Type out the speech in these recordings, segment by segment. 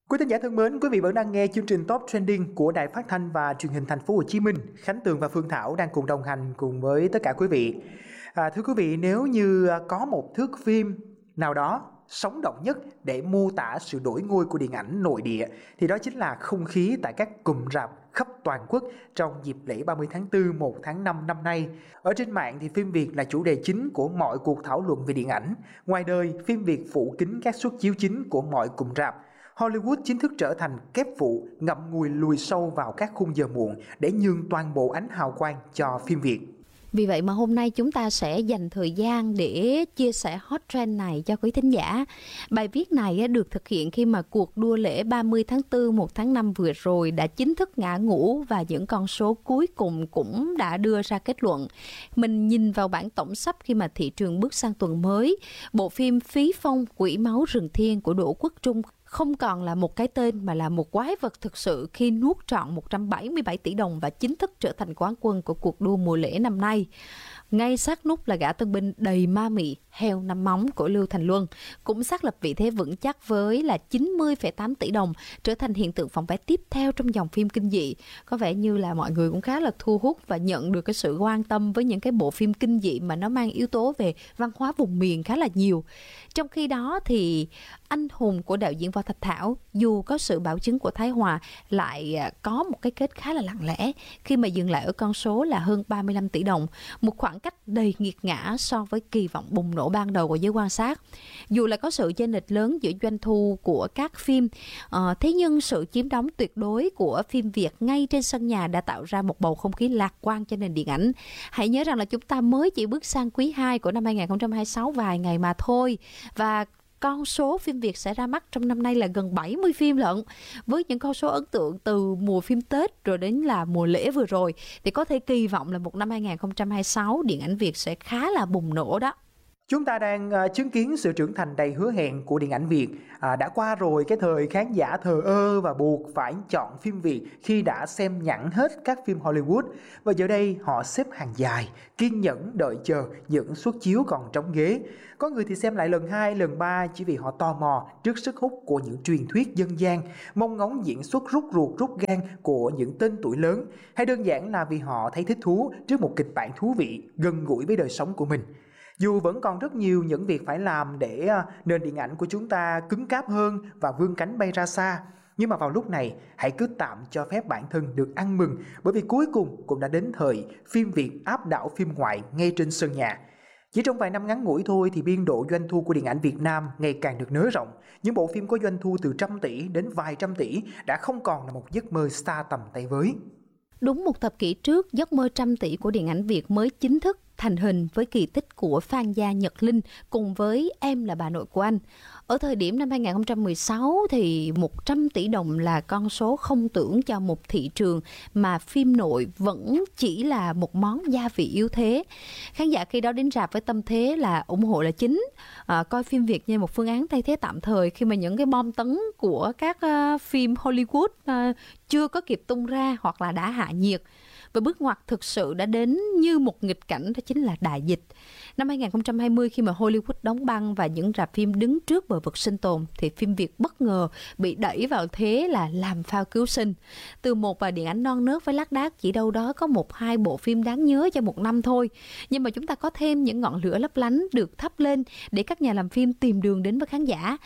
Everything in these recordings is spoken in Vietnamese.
Quý thính giả thân mến, quý vị vẫn đang nghe chương trình Top Trending của Đài Phát thanh và Truyền hình Thành phố Hồ Chí Minh. Khánh Tường và Phương Thảo đang cùng đồng hành cùng với tất cả quý vị. Thưa quý vị, nếu như có một thước phim nào đó sống động nhất để mô tả sự đổi ngôi của điện ảnh nội địa thì đó chính là không khí tại các cụm rạp khắp toàn quốc trong dịp lễ 30 tháng 4, 1 tháng 5 năm nay. Ở trên mạng thì phim Việt là chủ đề chính của mọi cuộc thảo luận về điện ảnh. Ngoài đời, phim Việt phủ kín các suất chiếu chính của mọi cụm rạp. Hollywood chính thức trở thành kép phụ ngậm ngùi lùi sâu vào các khung giờ muộn để nhường toàn bộ ánh hào quang cho phim Việt. Vì vậy mà hôm nay chúng ta sẽ dành thời gian để chia sẻ hot trend này cho quý thính giả. Bài viết này được thực hiện khi mà cuộc đua lễ 30 tháng 4, 1 tháng 5 vừa rồi đã chính thức ngã ngũ và những con số cuối cùng cũng đã đưa ra kết luận. Mình nhìn vào bảng tổng sắp khi mà thị trường bước sang tuần mới, bộ phim Phí Phong Quỷ Máu Rừng Thiên của Đỗ Quốc Trung không còn là một cái tên mà là một quái vật thực sự khi nuốt trọn 177 tỷ đồng và chính thức trở thành quán quân của cuộc đua mùa lễ năm nay. Ngay sát nút là gã tân binh đầy ma mị, heo năm móng của Lưu Thành Luân, cũng xác lập vị thế vững chắc với là 90,8 tỷ đồng, trở thành hiện tượng phòng vé tiếp theo trong dòng phim kinh dị. Có vẻ như là mọi người cũng khá là thu hút và nhận được cái sự quan tâm với những cái bộ phim kinh dị mà nó mang yếu tố về văn hóa vùng miền khá là nhiều. Trong khi đó thì Anh Hùng của đạo diễn Võ Thạch Thảo, dù có sự bảo chứng của Thái Hòa, lại có một cái kết khá là lặng lẽ khi mà dừng lại ở con số là hơn 35 tỷ đồng, một khoảng cách đầy nghiệt ngã so với kỳ vọng bùng nổ ban đầu của giới quan sát. Dù là có sự chênh lệch lớn giữa doanh thu của các phim, thế nhưng sự chiếm đóng tuyệt đối của phim Việt ngay trên sân nhà đã tạo ra một bầu không khí lạc quan cho nền điện ảnh. Hãy nhớ rằng là chúng ta mới chỉ bước sang quý 2 của năm 2026 vài ngày mà thôi, và con số phim Việt sẽ ra mắt trong năm nay là gần 70 phim lận. Với những con số ấn tượng từ mùa phim Tết rồi đến là mùa lễ vừa rồi thì có thể kỳ vọng là một năm 2026 điện ảnh Việt sẽ khá là bùng nổ đó. Chúng ta đang chứng kiến sự trưởng thành đầy hứa hẹn của điện ảnh Việt. Đã qua rồi cái thời khán giả thờ ơ và buộc phải chọn phim Việt khi đã xem nhẵn hết các phim Hollywood. Và giờ đây họ xếp hàng dài, kiên nhẫn đợi chờ những suất chiếu còn trống ghế. Có người thì xem lại lần 2, lần 3 chỉ vì họ tò mò trước sức hút của những truyền thuyết dân gian, mong ngóng diễn xuất rút ruột rút gan của những tên tuổi lớn, hay đơn giản là vì họ thấy thích thú trước một kịch bản thú vị, gần gũi với đời sống của mình. Dù vẫn còn rất nhiều những việc phải làm để nền điện ảnh của chúng ta cứng cáp hơn và vươn cánh bay ra xa, nhưng mà vào lúc này hãy cứ tạm cho phép bản thân được ăn mừng, bởi vì cuối cùng cũng đã đến thời phim Việt áp đảo phim ngoại ngay trên sân nhà. Chỉ trong vài năm ngắn ngủi thôi thì biên độ doanh thu của điện ảnh Việt Nam ngày càng được nới rộng. Những bộ phim có doanh thu từ trăm tỷ đến vài trăm tỷ đã không còn là một giấc mơ xa tầm tay với. Đúng một thập kỷ trước, giấc mơ trăm tỷ của điện ảnh Việt mới chính thức thành hình với kỳ tích của Phan Gia Nhật Linh cùng với Em là bà nội của anh. Ở thời điểm năm 2016 thì 100 tỷ đồng là con số không tưởng cho một thị trường mà phim nội vẫn chỉ là một món gia vị yếu thế. Khán giả khi đó đến rạp với tâm thế là ủng hộ là chính, coi phim Việt như một phương án thay thế tạm thời khi mà những cái bom tấn của các phim Hollywood chưa có kịp tung ra hoặc là đã hạ nhiệt. Và bước ngoặt thực sự đã đến như một nghịch cảnh, đó chính là đại dịch. Năm 2020 khi mà Hollywood đóng băng và những rạp phim đứng trước bờ vực sinh tồn thì phim Việt bất ngờ bị đẩy vào thế là làm phao cứu sinh. Từ một điện ảnh non nớt với lác đác chỉ đâu đó có 1-2 bộ phim đáng nhớ cho một năm thôi, nhưng mà chúng ta có thêm những ngọn lửa lấp lánh được thắp lên để các nhà làm phim tìm đường đến với khán giả.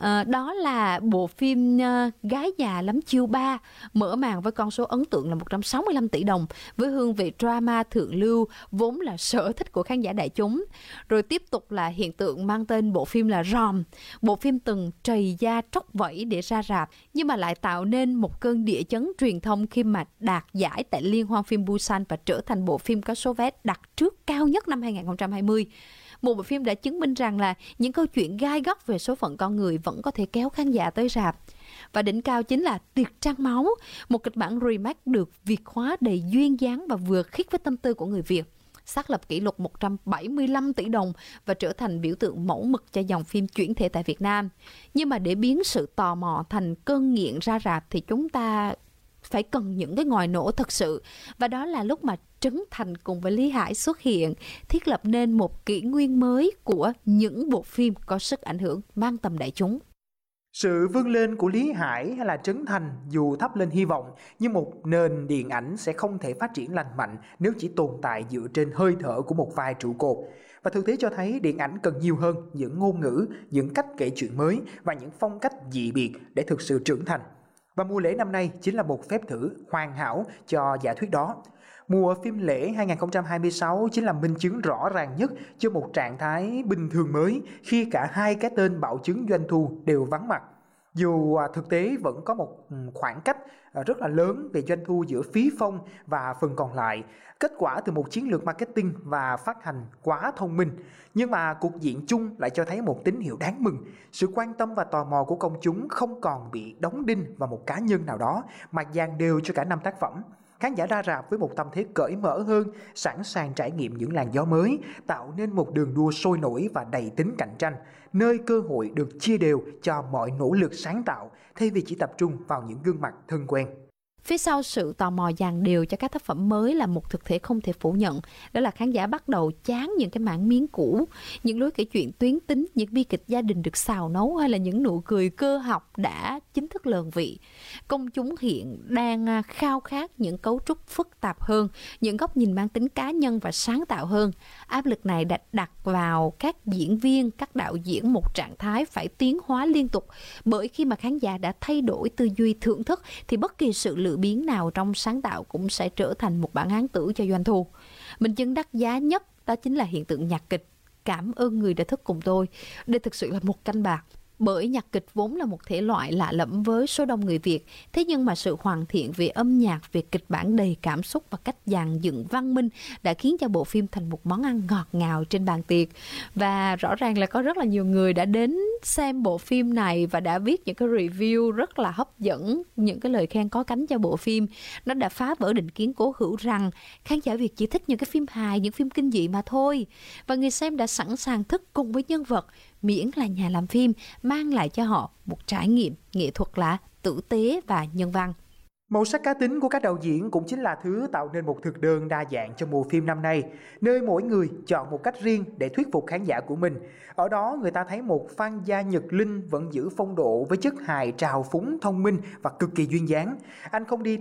Đó là bộ phim Gái Già Lắm Chiêu 3 mở màn với con số ấn tượng là 165 tỷ đồng với hương vị drama thượng lưu vốn là sở thích của khán giả đại chúng. Rồi tiếp tục là hiện tượng mang tên bộ phim là Ròm, bộ phim từng trầy da tróc vẫy để ra rạp nhưng mà lại tạo nên một cơn địa chấn truyền thông khi mà đạt giải tại Liên hoan phim Busan và trở thành bộ phim có số vé đặt trước cao nhất năm 2020. Một bộ phim đã chứng minh rằng là những câu chuyện gai góc về số phận con người vẫn có thể kéo khán giả tới rạp. Và đỉnh cao chính là Tiệc Trăng Máu, một kịch bản remake được Việt hóa đầy duyên dáng và vừa khít với tâm tư của người Việt, xác lập kỷ lục 175 tỷ đồng và trở thành biểu tượng mẫu mực cho dòng phim chuyển thể tại Việt Nam. Nhưng mà để biến sự tò mò thành cơn nghiện ra rạp thì chúng ta phải cần những cái ngòi nổ thật sự. Và đó là lúc mà Trấn Thành cùng với Lý Hải xuất hiện, thiết lập nên một kỷ nguyên mới của những bộ phim có sức ảnh hưởng mang tầm đại chúng. Sự vươn lên của Lý Hải hay là Trấn Thành dù thắp lên hy vọng, nhưng một nền điện ảnh sẽ không thể phát triển lành mạnh nếu chỉ tồn tại dựa trên hơi thở của một vài trụ cột. Và thực tế cho thấy điện ảnh cần nhiều hơn những ngôn ngữ, những cách kể chuyện mới và những phong cách dị biệt để thực sự trưởng thành. Và mùa lễ năm nay chính là một phép thử hoàn hảo cho giả thuyết đó. Mùa phim lễ 2026 chính là minh chứng rõ ràng nhất cho một trạng thái bình thường mới khi cả hai cái tên bảo chứng doanh thu đều vắng mặt. Dù thực tế vẫn có một khoảng cách rất là lớn về doanh thu giữa phí phong và phần còn lại, kết quả từ một chiến lược marketing và phát hành quá thông minh. Nhưng mà cục diện chung lại cho thấy một tín hiệu đáng mừng. Sự quan tâm và tò mò của công chúng không còn bị đóng đinh vào một cá nhân nào đó, mà dàn đều cho cả năm tác phẩm. Khán giả ra rạp với một tâm thế cởi mở hơn, sẵn sàng trải nghiệm những làn gió mới, tạo nên một đường đua sôi nổi và đầy tính cạnh tranh, nơi cơ hội được chia đều cho mọi nỗ lực sáng tạo, thay vì chỉ tập trung vào những gương mặt thân quen. Phía sau sự tò mò dàn đều cho các tác phẩm mới là một thực thể không thể phủ nhận. Đó là khán giả bắt đầu chán những cái mảng miếng cũ, những lối kể chuyện tuyến tính, những bi kịch gia đình được xào nấu hay là những nụ cười cơ học đã chính thức lờn vị. Công chúng hiện đang khao khát những cấu trúc phức tạp hơn, những góc nhìn mang tính cá nhân và sáng tạo hơn. Áp lực này đã đặt vào các diễn viên, các đạo diễn một trạng thái phải tiến hóa liên tục, bởi khi mà khán giả đã thay đổi tư duy thưởng thức thì bất kỳ sự lựa biến nào trong sáng tạo cũng sẽ trở thành một bản án tử cho doanh thu. Minh chứng đắt giá nhất đó chính là hiện tượng nhạc kịch. Cảm ơn người đã thức cùng tôi. Đây thực sự là một canh bạc. Bởi nhạc kịch vốn là một thể loại lạ lẫm với số đông người Việt. Thế nhưng mà sự hoàn thiện về âm nhạc, về kịch bản đầy cảm xúc và cách dàn dựng văn minh đã khiến cho bộ phim thành một món ăn ngọt ngào trên bàn tiệc. Và rõ ràng là có rất là nhiều người đã đến xem bộ phim này và đã viết những cái review rất là hấp dẫn, những cái lời khen có cánh cho bộ phim. Nó đã phá vỡ định kiến cố hữu rằng khán giả Việt chỉ thích những cái phim hài, những phim kinh dị mà thôi. Và người xem đã sẵn sàng thức cùng với nhân vật, miễn là nhà làm phim mang lại cho họ một trải nghiệm nghệ thuật là tử tế và nhân văn. Màu sắc cá tính của các đạo diễn cũng chính là thứ tạo nên một thực đơn đa dạng cho mùa phim năm nay, nơi mỗi người chọn một cách riêng để thuyết phục khán giả của mình. Ở đó người ta thấy một Phan Gia Nhật Linh vẫn giữ phong độ với chất hài trào phúng, thông minh và cực kỳ duyên dáng. Anh không đi